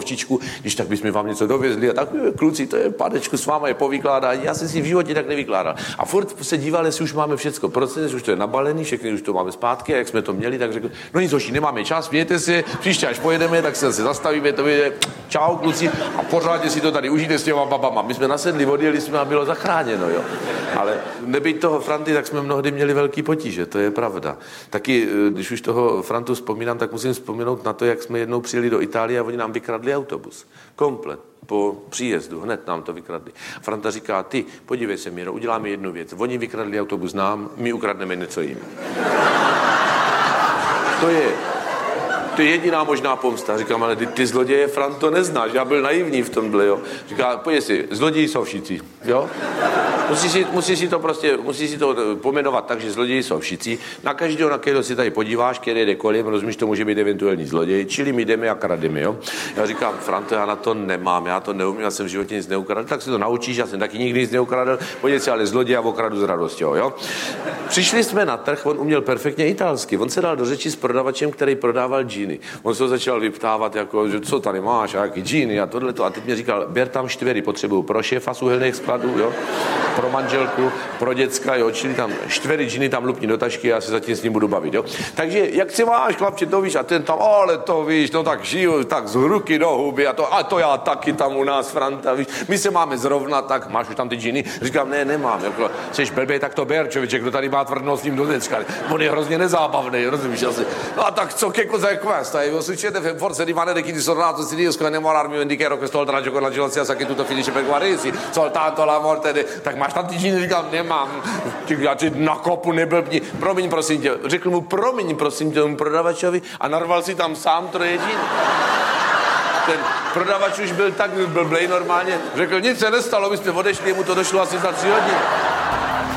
ovčičku, když tak bychom vám něco dovezli a tak kluci, to je panečku s váma je povykládání, já jsem si v životě tak nevykládal. A furt se díval, jestli už máme všecko proces, už to je nabalený, všechny už to máme zpátky a jak jsme to měli, tak řekl, no nic hoši, nemáme čas, mějte se, příště až pojedeme, tak se zastavíme, to vyjde, čau kluci a pořádně si to tady užijte s těma babama. My jsme nasedli, odjeli jsme a bylo zachráněno, jo. Ale nebýt toho Franty, tak jsme mnohdy měli velký potíže, to je pravda. Taky, když už toho Frantu vzpomínám, tak musím vzpomenout na to, jak jsme jednou přijeli do Itálie a oni nám vykradli autobus. Komplet. Po příjezdu, hned nám to vykradli. Franta říká, ty, podívej se, Míro, uděláme jednu věc. Oni vykradli autobus nám, my ukradneme něco jim. To je jediná možná pomsta. Říkám, ale ty zloděje, Franto, neznáš, já byl naivní v tomhle, jo. Říká, pojď si, zloději jsou všichni, jo. Musíš si to pomenovat tak, že zloději jsou všichni. Na každého, na kterého si tady podíváš, který jde kolem, rozumíš, to může být eventuální zloděj, čili my jdeme a krademe, jo. Já říkám, Franto, já na to nemám, já to neumím, já jsem v životě nic neukradl, tak si to naučíš, já jsem taky nikdy nic neukradl, pojď si ale zloděj a okradu s radostí, jo. Přišli jsme na trh, on uměl perfektně italsky, on se dal do řeči s prodavačem, který prodával džíny. On se začal vyptávat, jako, že co tady máš, a jaký džíny a tohleto. A teď mě říkal, ber tam 4, potřebuju pro šéfa z uhelných skladů, jo, pro manželku, pro děcka, jo, čili tam 4 džíny tam lupni do tašky a já se zatím s ním budu bavit, jo. Takže, jak si máš, chlapče, to víš, a ten tam, ale to víš, no tak žiju, tak z ruky do huby, a to já taky tam u nás, Franta, víš, my se máme zrovna, tak máš už tam ty džíny? Říkám, ne, nemám, jako, seš blbej, tak to ber, člověče, kdo tady má tvrdnout s ním do děcka, on je hrozně nezábavný, rozumíš, asi. No a tak co, che cosa è questa? Succede forse rimanere chi di sornato si riesco a innamorarmi un dichiaro che sto raggio con la gelozia sa che tutto finisce per guarirsi soltanto la morte tak máš tam ty džíny, říkám, nemám. Já ti na kopu neblbni. Promiň, prosím tě. Řekl mu, promiň, prosím tě, tomu prodavačovi a narval si tam sám 3 džíny. Ten prodavač už byl tak blblej normálně. Řekl, nic se nestalo, my jsme odešli, mu to došlo asi za 3 hodiny.